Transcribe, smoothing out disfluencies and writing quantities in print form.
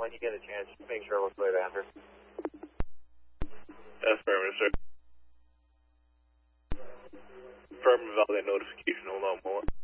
when you get a chance, just make sure we're clear to enter. Affirmative, sir. Affirmative, validate notification, hold on, moment.